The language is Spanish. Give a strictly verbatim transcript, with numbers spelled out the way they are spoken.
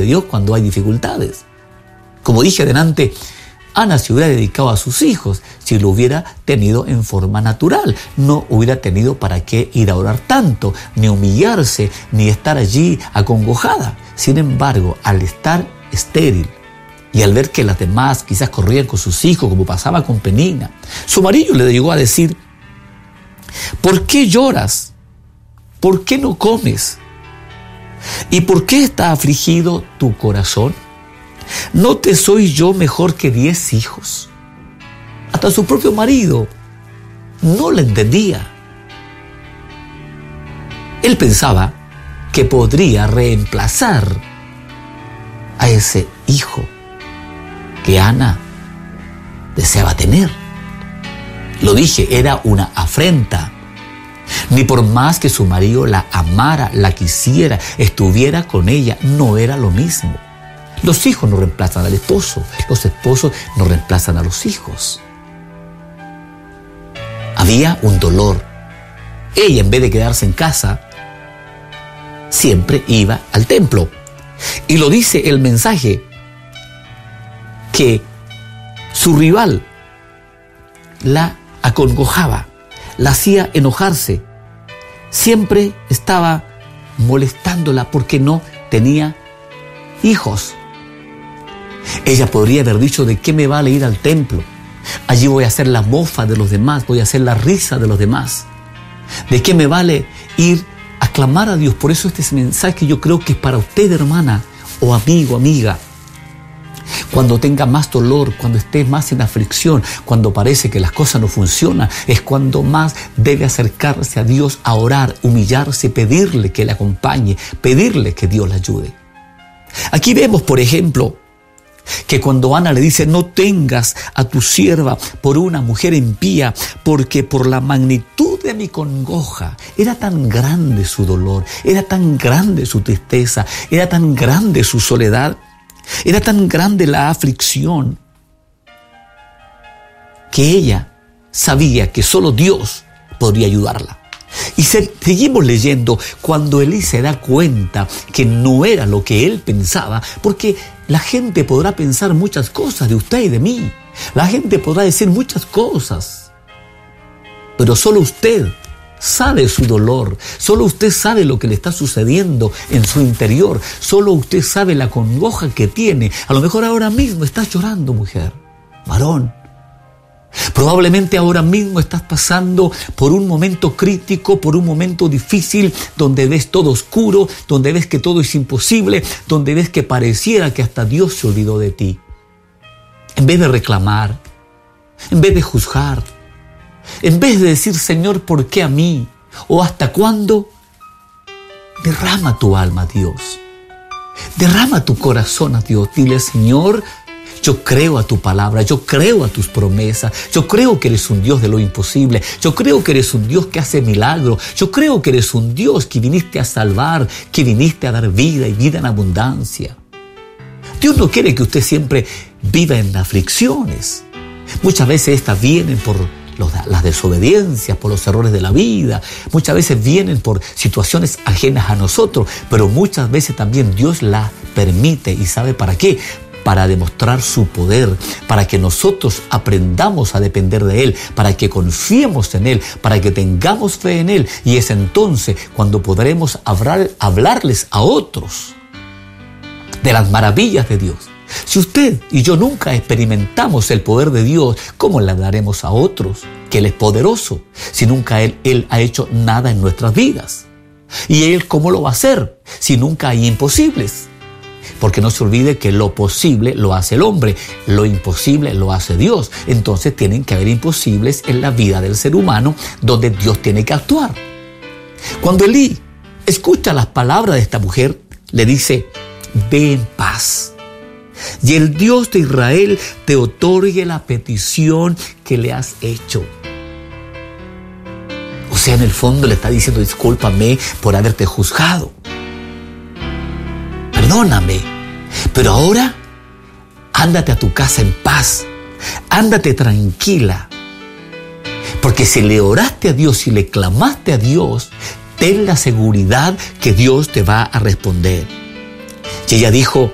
de Dios cuando hay dificultades. Como dije adelante, Ana se hubiera dedicado a sus hijos si lo hubiera tenido en forma natural. No hubiera tenido para qué ir a orar tanto, ni humillarse, ni estar allí acongojada. Sin embargo, al estar estéril y al ver que las demás quizás corrían con sus hijos, como pasaba con Penina, su marido le llegó a decir: ¿por qué lloras? ¿Por qué no comes? ¿Y por qué está afligido tu corazón? ¿No te soy yo mejor que diez hijos? Hasta su propio marido no le entendía. Él pensaba que podría reemplazar a ese hijo que Ana deseaba tener. Lo dije, era una afrenta. Ni por más que su marido la amara, la quisiera, estuviera con ella, no era lo mismo. Los hijos no reemplazan al esposo, los esposos no reemplazan a los hijos. Había un dolor. Ella, en vez de quedarse en casa, siempre iba al templo. Y lo dice el mensaje, que su rival la acongojaba, la hacía enojarse. Siempre estaba molestándola porque no tenía hijos. Ella podría haber dicho: ¿de qué me vale ir al templo? Allí voy a hacer la mofa de los demás, voy a hacer la risa de los demás. ¿De qué me vale ir a clamar a Dios? Por eso este mensaje yo creo que es para usted, hermana, o amigo, amiga. Cuando tenga más dolor, cuando esté más en aflicción, cuando parece que las cosas no funcionan, es cuando más debe acercarse a Dios a orar, humillarse, pedirle que le acompañe, pedirle que Dios le ayude. Aquí vemos, por ejemplo, que cuando Ana le dice: no tengas a tu sierva por una mujer impía, porque por la magnitud de mi congoja, era tan grande su dolor, era tan grande su tristeza, era tan grande su soledad, era tan grande la aflicción, que ella sabía que solo Dios podría ayudarla. Y se, seguimos leyendo cuando Elí se da cuenta que no era lo que él pensaba, porque la gente podrá pensar muchas cosas de usted y de mí. La gente podrá decir muchas cosas, pero solo usted sabe su dolor, solo usted sabe lo que le está sucediendo en su interior, solo usted sabe la congoja que tiene. A lo mejor ahora mismo estás llorando, mujer, varón. Probablemente ahora mismo estás pasando por un momento crítico, por un momento difícil, donde ves todo oscuro, donde ves que todo es imposible, donde ves que pareciera que hasta Dios se olvidó de ti. En vez de reclamar, en vez de juzgar, en vez de decir: Señor, ¿por qué a mí? ¿O hasta cuándo? Derrama tu alma a Dios. Derrama tu corazón a Dios. Dile: Señor, yo creo a tu palabra, yo creo a tus promesas, yo creo que eres un Dios de lo imposible, yo creo que eres un Dios que hace milagros, yo creo que eres un Dios que viniste a salvar, que viniste a dar vida y vida en abundancia. Dios no quiere que usted siempre viva en aflicciones. Muchas veces estas vienen por los, las desobediencias, por los errores de la vida, muchas veces vienen por situaciones ajenas a nosotros, pero muchas veces también Dios las permite. ¿Y sabe para qué? Para demostrar su poder, para que nosotros aprendamos a depender de Él, para que confiemos en Él, para que tengamos fe en Él. Y es entonces cuando podremos hablar, hablarles a otros de las maravillas de Dios. Si usted y yo nunca experimentamos el poder de Dios, ¿cómo le daremos a otros que Él es poderoso? Si nunca Él, Él ha hecho nada en nuestras vidas. ¿Y Él cómo lo va a hacer si nunca hay imposibles? Porque no se olvide que lo posible lo hace el hombre, lo imposible lo hace Dios. Entonces tienen que haber imposibles en la vida del ser humano donde Dios tiene que actuar. Cuando Elí escucha las palabras de esta mujer, le dice: ve en paz, y el Dios de Israel te otorgue la petición que le has hecho. O sea, en el fondo le está diciendo: discúlpame por haberte juzgado. Perdóname, pero ahora ándate a tu casa en paz, ándate tranquila, porque si le oraste a Dios y le clamaste a Dios, ten la seguridad que Dios te va a responder. Y ella dijo: